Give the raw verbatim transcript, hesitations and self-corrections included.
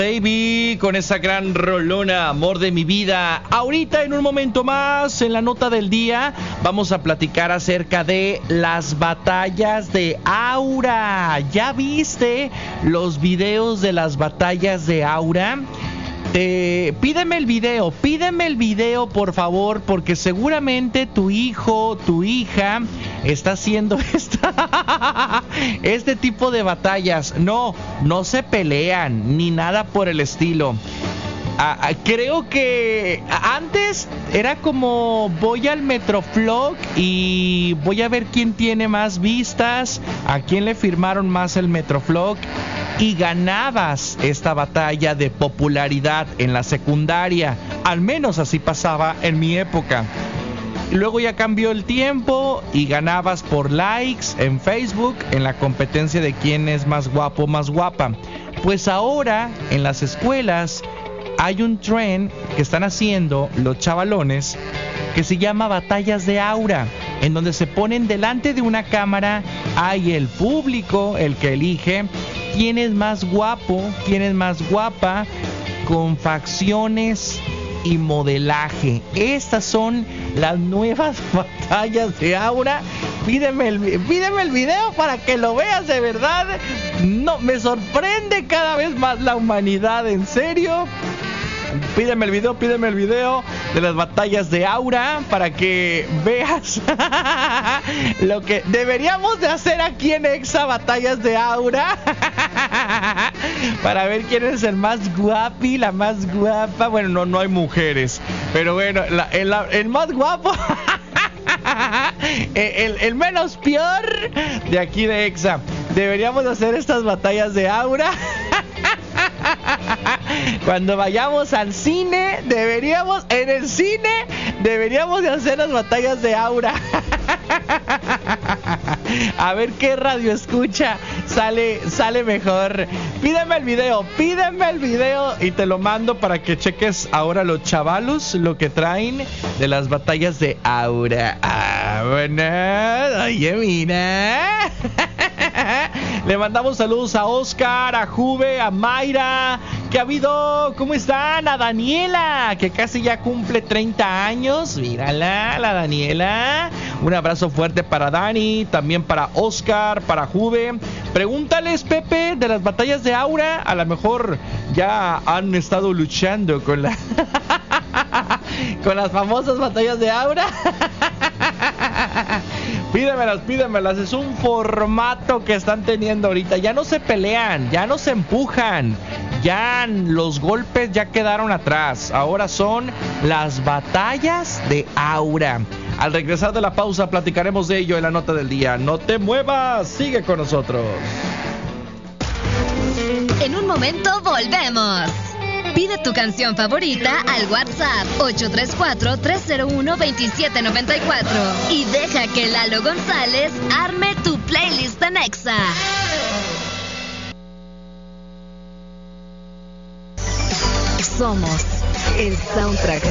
Baby, con esa gran rolona, amor de mi vida. Ahorita en un momento más, en la nota del día, vamos a platicar acerca de las batallas de Aura. ¿Ya viste los videos de las batallas de Aura? Eh, pídeme el video, pídeme el video por favor, porque seguramente tu hijo, tu hija está haciendo esta, este tipo de batallas. No, no se pelean ni nada por el estilo. Ah, ah, creo que antes era como voy al Metroflog y voy a ver quién tiene más vistas, a quién le firmaron más el Metroflog, y ganabas esta batalla de popularidad en la secundaria. Al menos así pasaba en mi época. Luego ya cambió el tiempo y ganabas por likes en Facebook en la competencia de quién es más guapo o más guapa. Pues ahora en las escuelas hay un trend que están haciendo los chavalones que se llama batallas de Aura, en donde se ponen delante de una cámara, hay el público el que elige quién es más guapo, quién es más guapa, con facciones y modelaje. Estas son las nuevas batallas de Aura. Pídeme el, pídeme el video para que lo veas de verdad. No, me sorprende cada vez más la humanidad, en serio. Pídeme el video, pídeme el video de las batallas de Aura para que veas lo que deberíamos de hacer aquí en Exa, batallas de Aura, para ver quién es el más guapi, la más guapa. Bueno, no, no hay mujeres, pero bueno, la, el, el más guapo, el, el menos peor de aquí de Exa. Deberíamos hacer estas batallas de Aura. Cuando vayamos al cine, deberíamos, en el cine, deberíamos de hacer las batallas de Aura. A ver qué radio escucha sale, sale mejor. Pídeme el video, pídeme el video y te lo mando para que cheques ahora los chavalos lo que traen de las batallas de Aura. Ah, bueno, oye, mira. Le mandamos saludos a Oscar, a Juve, a Mayra. ¿Qué ha habido? ¿Cómo están? A Daniela, que casi ya cumple treinta años. Mírala, la Daniela. Un abrazo fuerte para Dani, también para Oscar, para Juve. Pregúntales, Pepe, de las batallas de Aura. A lo mejor ya han estado luchando con la con las famosas batallas de Aura. Pídemelas, pídemelas. Es un formato que están teniendo ahorita. Ya no se pelean, ya no se empujan, ya los golpes ya quedaron atrás. Ahora son las batallas de Aura. Al regresar de la pausa platicaremos de ello en la nota del día. No te muevas, sigue con nosotros. En un momento volvemos. Pide tu canción favorita al WhatsApp ocho tres cuatro, tres cero uno, dos siete nueve cuatro y deja que Lalo González arme tu playlist en Exa. Somos el soundtrack